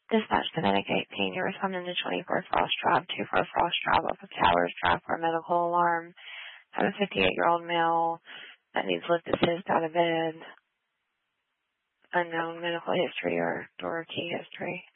Dispatch Connecticut 18. You're responding to 24 Frost Drive, 24 Frost Drive off of Towers Drive for a medical alarm. Have a 58-year-old male that needs lift assist out of bed. Unknown medical history or door key history.